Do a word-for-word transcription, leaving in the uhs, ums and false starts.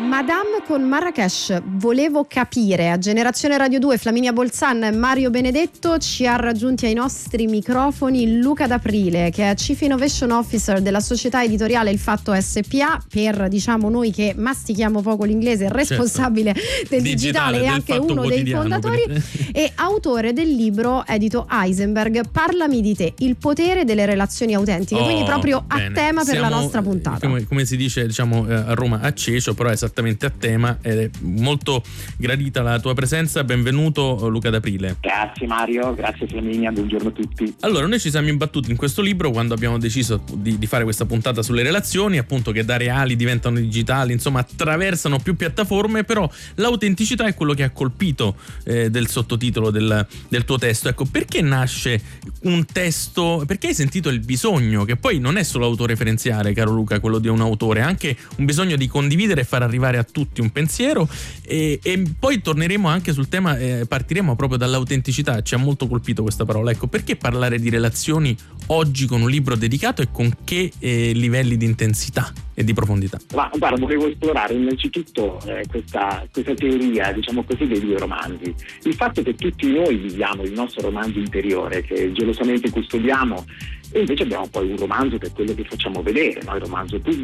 Madame con Marrakesh, volevo capire. A Generazione Radio due, Flaminia Bolzan e Mario Benedetto. Ci ha raggiunti ai nostri microfoni Luca D'Aprile, che è Chief Innovation Officer della società editoriale Il Fatto S P A, per, diciamo, noi che mastichiamo poco l'inglese, responsabile certo. del digitale, digitale e anche uno dei fondatori e autore del libro edito Heisenberg, Parlami di te, il potere delle relazioni autentiche. Oh, quindi proprio bene. a tema per Siamo, la nostra puntata. Come, come si dice, diciamo, a Roma acceso, però è esattamente a tema ed è molto gradita la tua presenza. Benvenuto Luca D'Aprile. Grazie Mario, grazie Flaminia, buongiorno a tutti. Allora, noi ci siamo imbattuti in questo libro quando abbiamo deciso di, di fare questa puntata sulle relazioni, appunto, che da reali diventano digitali, insomma attraversano più piattaforme, però l'autenticità è quello che ha colpito eh, del sottotitolo del, del tuo testo. Ecco, perché nasce un testo, perché hai sentito il bisogno, che poi non è solo autoreferenziale, caro Luca, quello di un autore, anche un bisogno di condividere e far arrivare a tutti un pensiero, e, e poi torneremo anche sul tema, eh, partiremo proprio dall'autenticità. Ci ha molto colpito questa parola. Ecco, perché parlare di relazioni oggi con un libro dedicato e con che eh, livelli di intensità e di profondità? Ma guarda, volevo esplorare innanzitutto eh, questa, questa teoria, diciamo così, dei due romanzi. Il fatto che tutti noi viviamo il nostro romanzo interiore, che gelosamente custodiamo, e invece abbiamo poi un romanzo che è quello che facciamo vedere, no? Il romanzo pubblico.